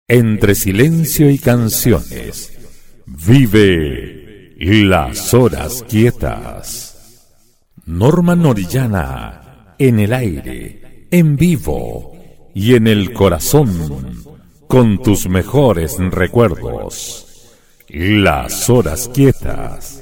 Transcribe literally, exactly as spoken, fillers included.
Entre silencio y canciones, vive Las Horas Quietas. Norman Orellana, en el aire, en vivo y en el corazón, con tus mejores recuerdos. Las Horas Quietas.